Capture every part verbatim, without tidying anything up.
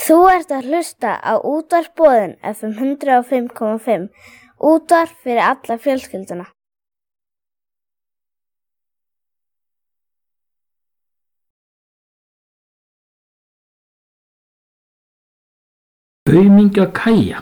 Þú ert að hlusta á Útvarp Boðin F M hundrað og fimm komma fimm, útvarp fyrir alla fjölskylduna. Aumingja Kaja.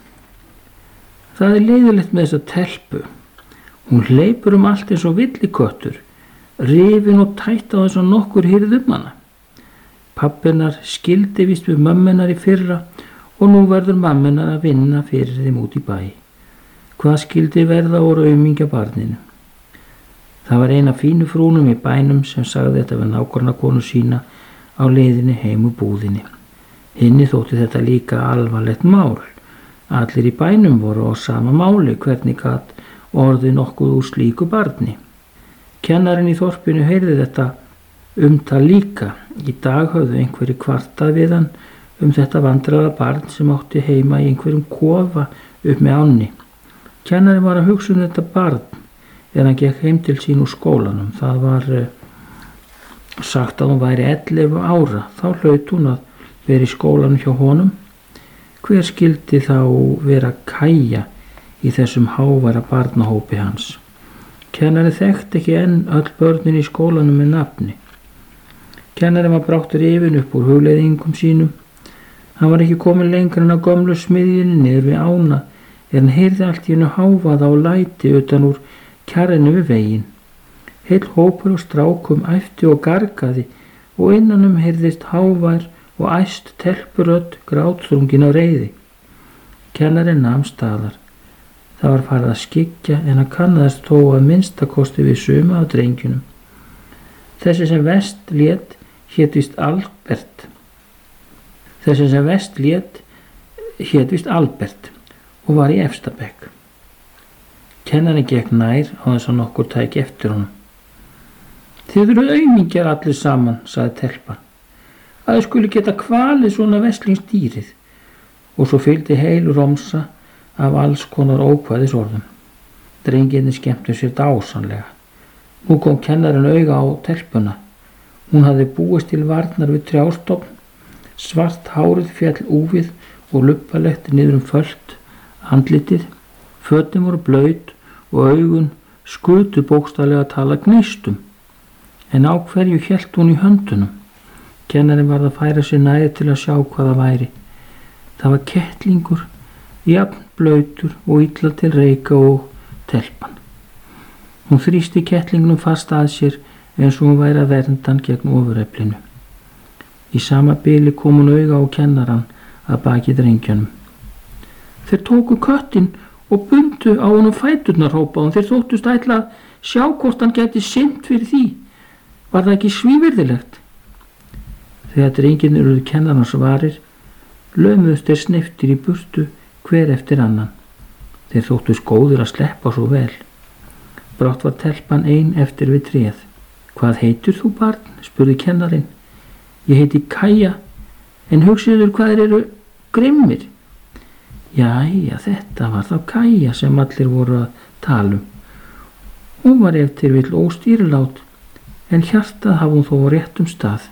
Það er leiðilegt með þessa telpu. Hún hleypur um allt eins og villiköttur, rifin og tætt á þess að nokkur hýrð um hana. Pabbinar skildi víst við mömmunar í fyrra og nú verður mammunar að vinna fyrir þeim út í bæ. Hvað skildi verða úr aumingja barninu? Það var eina fínu frúnum í bænum sem sagði þetta við nágranna konu sína á leiðinni heim úr búðinni. Hinni þótti þetta líka alvarlegt mál. Allir í bænum voru á sama máli, hvernig gat orðið nokkuð úr slíku barni. Kennarinn í þorpinu heyrði þetta umtal líka. Í dag höfðu einhverju kvartað við hann um þetta vandræða barn sem átti heima í einhverjum kofa upp með ánni. Kennarinn var að hugsa um þetta barn þegar hann gekk heim til sín úr skólanum. Það var uh, sagt að hún væri ellefu ára. Þá hlaut hún að vera í skólanum hjá honum. Hver skildi þá vera Kaja í þessum háværa barnahópi hans? Kennarinn þekkti ekki enn öll börnin í skólanum með nafni. Kennarinn var bráttur yfir upp úr hugleiðingum sínum. Hann var ekki komin lengra en á gömlu smiðjunni niður við ána er hann heyrði allt í hennu hávaða og læti utan úr kjarrinu við veginn. Heill hópur og strákum æpti og gargaði og innanum heyrðist hávær og æst telpurödd grátþrungin á reiði. Kennarinn nam staðar. Það var farið að skyggja en hann kannaðist þó að minnstakosti við suma af drengjunum. Þessi sem vest lét hét víst Albert. Þessi sem vest lét hét víst Albert og var í efsta bekk. Kennarinn gekk nær á þess að nokkur tæki eftir honum. Þið eru aumingjar allir saman, sagði telpan. Að þau skuli geta kvalið svona veslingsdýrið. Og svo fylgdi heil romsa af alls konar ókvæðis orðum. Drengirnir skemmtu sér dásamlega. Nú kom kennarinn auga á telpuna. Hún hafði búist til varnar við trjástofn. Svart hárið féll úfið og luppalegt niður um fölt andlitið. Fötin voru blaut og augun skutu bókstaflega að tala gneistum. En á hverju hélt hún í höndunum? Kennarinn varð að færa sér nær til að sjá hvað það væri. Það var kettlingur, jafn blautur og illa til reika og telpan. Hún þrýsti kettlingnum fast að sér eins og hún væri að vernda hann gegn ofureflinu. Í sama bili kom hún auga á kennarann að baki drengjanum. Þeir tóku köttinn og bundu á honum fæturnar, hrópaði hún. Þeir þóttust ætla að sjá hvort hann gæti sinnt fyrir því. Var það ekki svívirðilegt? Þegar drengirnir urðu kennarans varir, lömuðust þeir sneyptir í burtu hver eftir annan. Þeir þóttust góðir að sleppa svo vel. Brátt var telpan ein eftir við tréð. Hvað heitur þú, barn? Spurði kennarinn. Ég heiti Kaja, en hugsiður hvað þeir eru grimmir. Jæja, þetta var þá Kaja sem allir voru að tala um. Hún var ef til vill óstýrilát, en hjartað hafði hún þó á réttum stað.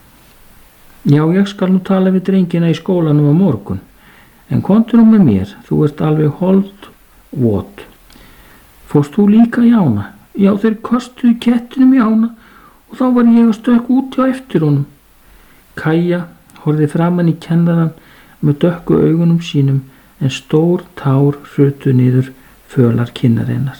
Já, ég skal nú tala við drengina í skólanum á morgun, en komdu nú með mér, þú ert alveg hold vot. Fórst þú líka í ána? Já, þeir kostuðu kettinum í ána og þá var ég að stökk út hjá eftir honum. Kaja horfði framan í kennarann með dökku augunum sínum en stór tár hrutu niður fölar kinnarinnar.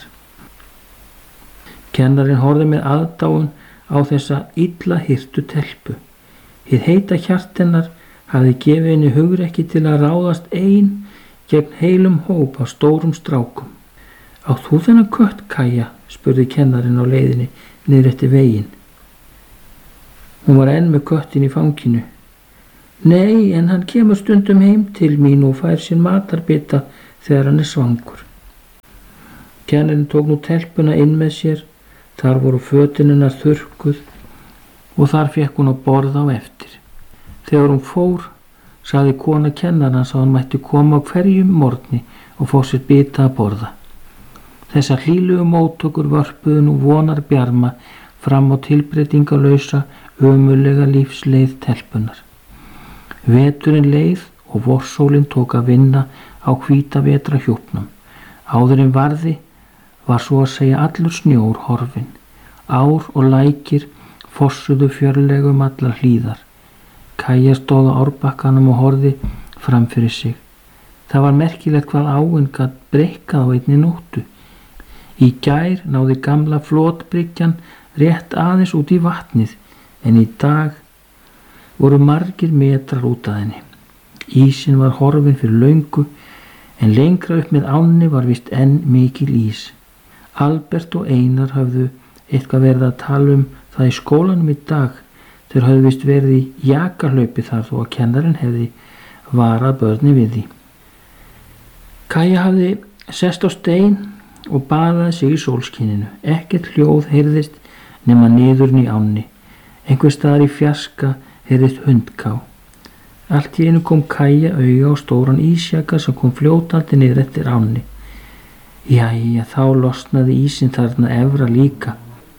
Kennarinn horfði með aðdáun á þessa illa hirtu telpu. Hið heita hjart hennar hafði gefið henni hugrekki til að ráðast ein gegn heilum hóp af stórum strákum. Átt þú þennan kött, Kaja? Spurði kennarinn á leiðinni niður eftir veginn. Hún var enn með köttin í fanginu. Nei, en hann kemur stundum heim til mín og fær sér matarbita þegar hann er svangur. Kennarinn tók nú telpuna inn með sér. Þar voru fötin hennar þurrkuð og þar fekk hún að borða á eftir. Þegar hún fór, sagði kona kennarans að hann mætti koma á hverjum morgni og fá sér bita að borða. Þessar hlýlugu móttökur vörpuðu nú vonar bjarma fram á tilbreytingalausa, ömurlega lífsleið telpunar. Veturinn leið og vorsólin tók að vinna á hvíta vetra hjúpnum. Áður en varði var svo að segja allur snjór horfinn. Ár og lækir fossuðu fjörlegum allar hlíðar. Kaja stóð á árbakkanum og horfði fram fyrir sig. Það var merkilegt hvað áin gat breikkað á einni nóttu. Í gær náði gamla flotbryggjan rétt aðeins út í vatnið, en í dag voru margir metrar út að henni. Ísin var horfinn fyrir löngu, en lengra upp með ánni var vist enn mikil ís. Albert og Einar höfðu eitthvað verið að tala um það í skólanum í dag. Þeir höfðu vist verið í jakahlaupi þar þó að kennarinn hefði varað börni við því. Kaja hafði sest á stein og baðaði sig í sólskininu. Ekkert hljóð heyrðist nema niðurinn í ánni. Einhvers staðar í fjarska heyrðist hundká. Allt í einu kom Kaja auga á stóran ísjaka sem kom fljótandi niður eftir ánni. Jæja, þá losnaði ísinn þarna efra líka.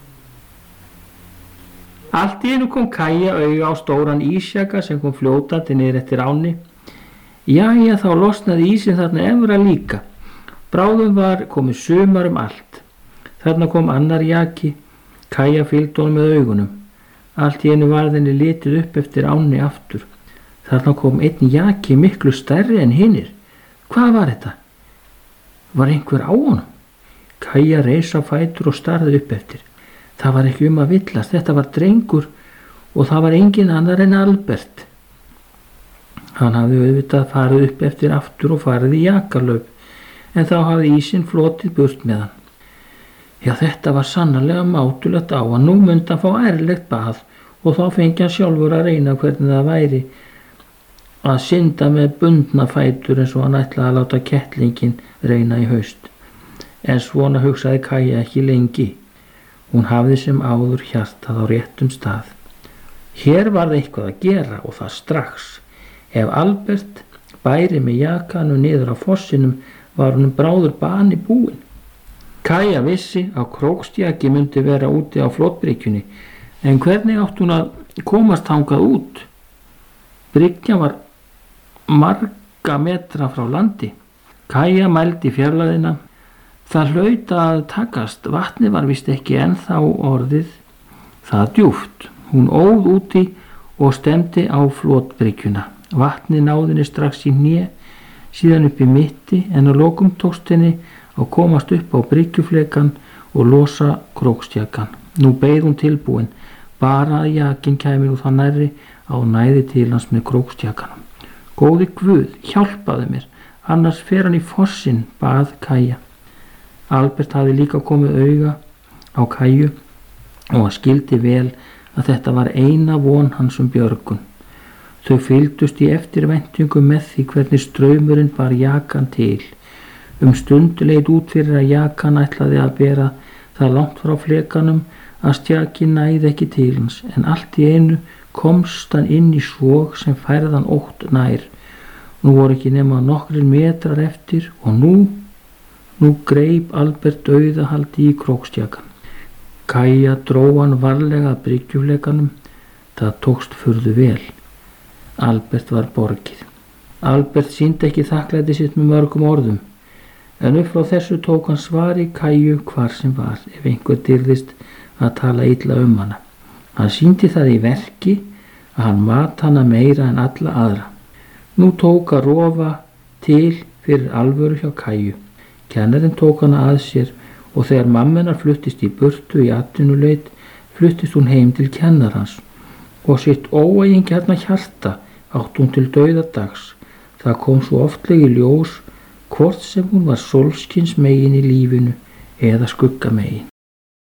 Allt í einu kom Kaja auga á stóran ísjaka sem kom fljótandi niður eftir ánni. Jæja, þá losnaði ísinn þarna efra líka. Bráðum var komið sumar um allt. Þarna kom annar jaki. Kaja fylgdi honum með augunum. Allt í einu varð henni litið upp eftir ánni aftur. Þarna kom einn jaki miklu stærri en hinir. Hvað var þetta? Var einhver á honum? Kaja reis á fætur og starði upp eftir. Það var ekki um að villast. Þetta var drengur og það var engin annar en Albert. Hann hafði auðvitað farið upp eftir aftur og farið í jakalaup, en þá hafði ísinn flotið burt með hann. Já, þetta var sannarlega mátulegt á hann. Nú myndi hann fá ærlegt bað og þá fengi hann sjálfur að reyna hvernig það væri að synda með bundna fætur eins og hann ætlaði að láta kettlingin reyna í haust. En svona hugsaði Kaja ekki lengi. Hún hafði sem áður hjartað á réttum stað. Hér var það eitthvað að gera og það strax. Ef Albert bæri með jakanum niður á fossinum var honum bráður bani búinn. Kaja vissi að krókstjaki myndi vera úti á flotbryggjunni, en hvernig átti hún að komast þangað út? Bryggjan var marga metra frá landi. Kaja mældi fjarlægðina. Það hlaut að takast. Vatnið var vist ekki ennþá orðið það djúpt. Hún óð úti og stemdi á flotbryggjuna. Vatnið náðinni strax í hné, síðan upp í mitti, en að lokum tókst henni að komast upp á bryggjuflekan og losa krókstjakan. Nú beið hún tilbúin, bara að jakinn kæmi nú það nærri á næði til hans með krókstjakanum. Góði Guð, hjálpaðu mér, annars fer hann í fossinn, bað Kaja. Albert hafði líka komið auga á Kaju og hann skildi vel að þetta var eina von hans um björgun. Þau fylgdust í eftirvæntingum með því hvernig straumurinn bar jakan til. Um stund leit út fyrir að jakan ætlaði að bera það langt frá flekanum að stjakin næði ekki til hans, en allt í einu komst hann inn í svog sem færðan ótt nær. Nú voru ekki nema nokkrir metrar eftir og nú, nú greip Albert dauðahaldi í krókstjakan. Kaja dró hann varlega að bryggjuflekanum. Það tókst furðu vel. Albert var borgið. Albert sýndi ekki þakklæti sitt með mörgum orðum, en upp frá þessu tók hann svari Kaju hvar sem var ef einhver dyrðist að tala illa um hana. Hann sýndi það í verki að hann mat hana meira en alla aðra. Nú tók að rofa til fyrir alvöru hjá Kaju. Kennarinn tók hana að sér og þegar mammenar fluttist í burtu í atvinnuleit, fluttist hún heim til kennarans og sitt óeigingjarna hjarta átt hún til dauðadags. Það kom svo oftlega í ljós hvort sem hún var sólskins megin í lífinu eða skugga megin.